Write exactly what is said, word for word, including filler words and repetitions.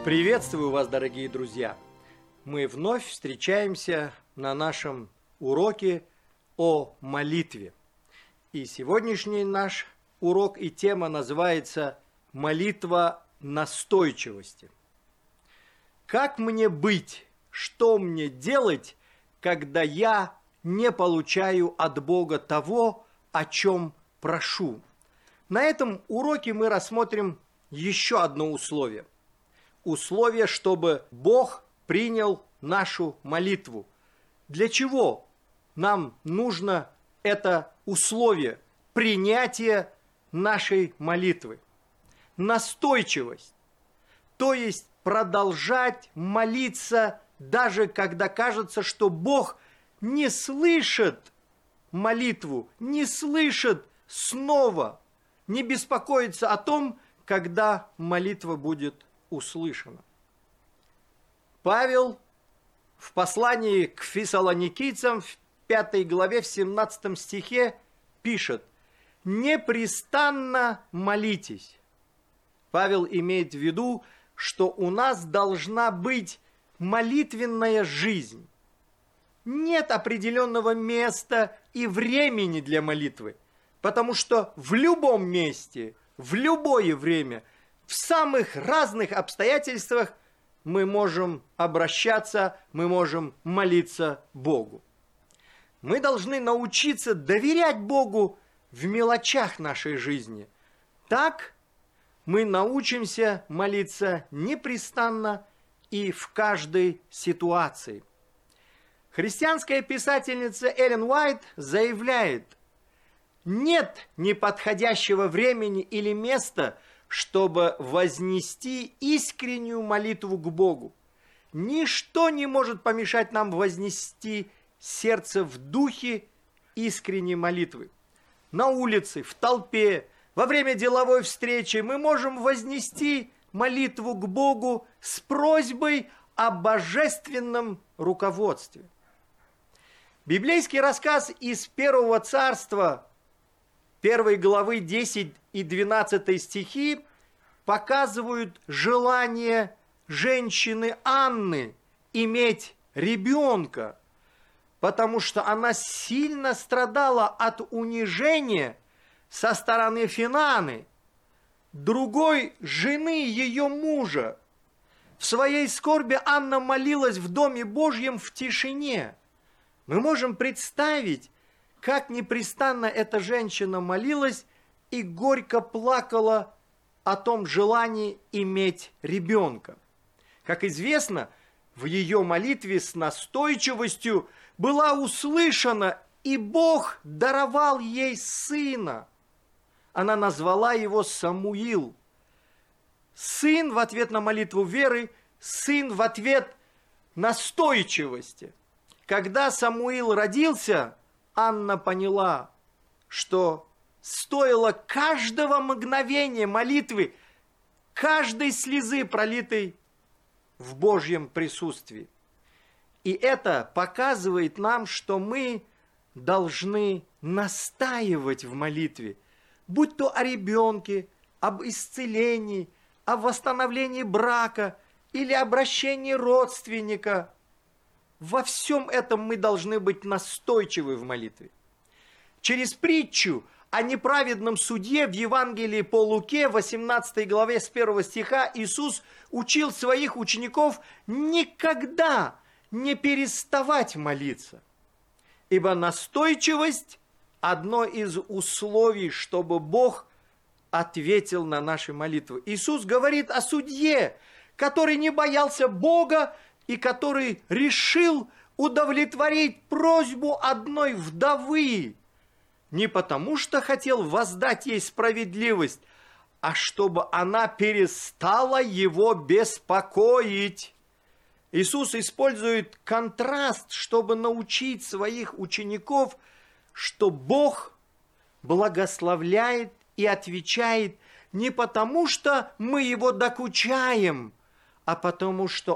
Приветствую вас, дорогие друзья! Мы вновь встречаемся на нашем уроке о молитве. И сегодняшний наш урок и тема называется «Молитва настойчивости». Как мне быть? Что мне делать, когда я не получаю от Бога того, о чем прошу? На этом уроке мы рассмотрим еще одно условие. Условие, чтобы Бог принял нашу молитву. Для чего нам нужно это условие принятия нашей молитвы? Настойчивость, то есть продолжать молиться, даже когда кажется, что Бог не слышит молитву, не слышит снова, не беспокоится о том, когда молитва будет услышана. Павел в послании к фессалоникийцам в пятой главе, в семнадцатом стихе пишет: «Непрестанно молитесь». Павел имеет в виду, что у нас должна быть молитвенная жизнь. Нет определенного места и времени для молитвы, потому что в любом месте, в любое время, в самых разных обстоятельствах мы можем обращаться, мы можем молиться Богу. Мы должны научиться доверять Богу в мелочах нашей жизни. Так мы научимся молиться непрестанно и в каждой ситуации. Христианская писательница Эллен Уайт заявляет: нет неподходящего времени или места, чтобы вознести искреннюю молитву к Богу. Ничто не может помешать нам вознести сердце в духе искренней молитвы. На улице, в толпе, во время деловой встречи мы можем вознести молитву к Богу с просьбой о божественном руководстве. Библейский рассказ из Первого царства, первой главы десять и двенадцатый стихи показывают желание женщины Анны иметь ребенка, потому что она сильно страдала от унижения со стороны Финаны, другой жены ее мужа. В своей скорби Анна молилась в Доме Божьем в тишине. Мы можем представить, как непрестанно эта женщина молилась и горько плакала о том желании иметь ребенка. Как известно, в ее молитве с настойчивостью была услышана, и Бог даровал ей сына. Она назвала его Самуил. Сын в ответ на молитву веры, сын в ответ настойчивости. Когда Самуил родился, Анна поняла, что стоило каждого мгновения молитвы, каждой слезы, пролитой в Божьем присутствии. И это показывает нам, что мы должны настаивать в молитве, будь то о ребенке, об исцелении, о восстановлении брака или обращении родственника. Во всем этом мы должны быть настойчивы в молитве. Через притчу о неправедном судье в Евангелии по Луке, восемнадцатой главе с первого стиха, Иисус учил своих учеников никогда не переставать молиться. Ибо настойчивость – одно из условий, чтобы Бог ответил на наши молитвы. Иисус говорит о судье, который не боялся Бога и который решил удовлетворить просьбу одной вдовы. Не потому, что хотел воздать ей справедливость, а чтобы она перестала его беспокоить. Иисус использует контраст, чтобы научить своих учеников, что Бог благословляет и отвечает не потому, что мы его докучаем, а потому, что